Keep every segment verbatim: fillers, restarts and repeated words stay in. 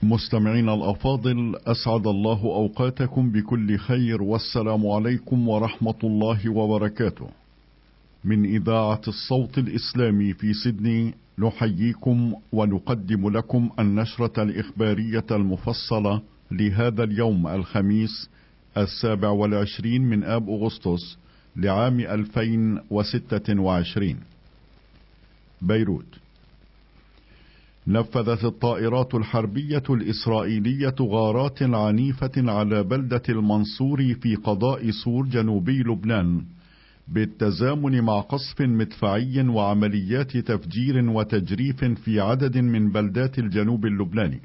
مستمعين الأفاضل، أسعد الله أوقاتكم بكل خير، والسلام عليكم ورحمة الله وبركاته. من إذاعة الصوت الإسلامي في سيدني نحييكم ونقدم لكم النشرة الإخبارية المفصلة لهذا اليوم الخميس السابع والعشرين من آب أغسطس لعام ألفين وستة وعشرين. بيروت. نفذت الطائرات الحربية الإسرائيلية غارات عنيفة على بلدة المنصور في قضاء سور جنوبي لبنان، بالتزامن مع قصف مدفعي وعمليات تفجير وتجريف في عدد من بلدات الجنوب اللبناني.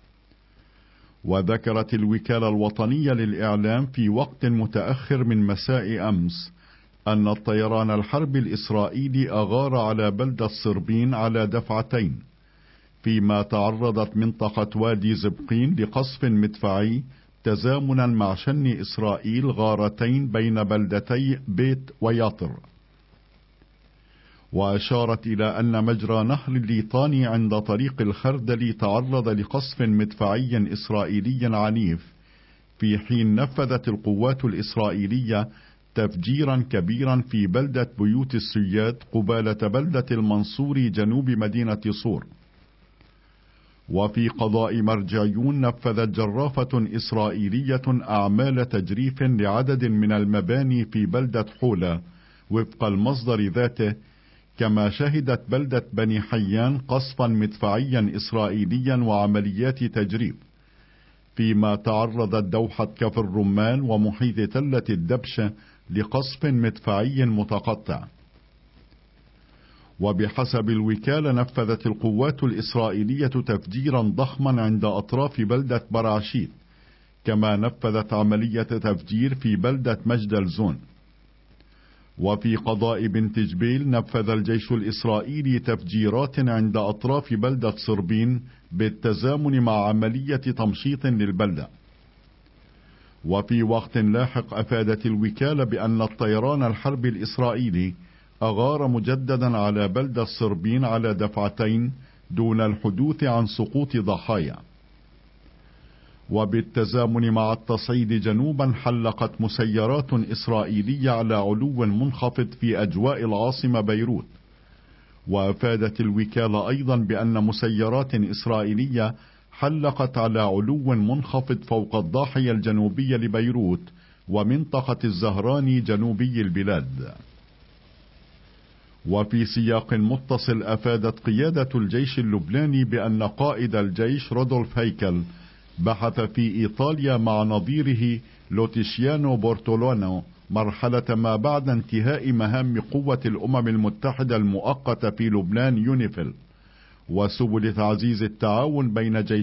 وذكرت الوكالة الوطنية للإعلام في وقت متأخر من مساء أمس أن الطيران الحربي الإسرائيلي أغار على بلدة صربين على دفعتين، فيما تعرضت منطقة وادي زبقين لقصف مدفعي تزامنا مع شن إسرائيل غارتين بين بلدتي بيت وياطر. وأشارت إلى أن مجرى نهر الليطاني عند طريق الخردل تعرض لقصف مدفعي إسرائيلي عنيف، في حين نفذت القوات الإسرائيلية تفجيرا كبيرا في بلدة بيوت السياد قبالة بلدة المنصور جنوب مدينة صور. وفي قضاء مرجعيون نفذت جرافة إسرائيلية أعمال تجريف لعدد من المباني في بلدة حولة وفق المصدر ذاته، كما شهدت بلدة بني حيان قصفا مدفعيا إسرائيليا وعمليات تجريف، فيما تعرضت دوحة كفر الرمان ومحيط تلة الدبشة لقصف مدفعي متقطع. وبحسب الوكالة نفذت القوات الإسرائيلية تفجيرا ضخما عند أطراف بلدة برعشيت، كما نفذت عملية تفجير في بلدة مجدل زون. وفي قضاء بنت جبيل نفذ الجيش الإسرائيلي تفجيرات عند أطراف بلدة صربين بالتزامن مع عملية تمشيط للبلدة. وفي وقت لاحق أفادت الوكالة بأن الطيران الحربي الإسرائيلي أغار مجددا على بلدة صربين على دفعتين دون الحدوث عن سقوط ضحايا. وبالتزامن مع التصعيد جنوبا حلقت مسيرات إسرائيلية على علو منخفض في أجواء العاصمة بيروت. وأفادت الوكالة أيضا بأن مسيرات إسرائيلية حلقت على علو منخفض فوق الضاحية الجنوبية لبيروت ومنطقة الزهراني جنوبي البلاد. وفي سياق متصل أفادت قيادة الجيش اللبناني بأن قائد الجيش رودولف هيكل بحث في إيطاليا مع نظيره لوتيشيانو بورتولونو مرحلة ما بعد انتهاء مهام قوة الأمم المتحدة المؤقتة في لبنان يونيفيل، وسبل تعزيز التعاون بين جيش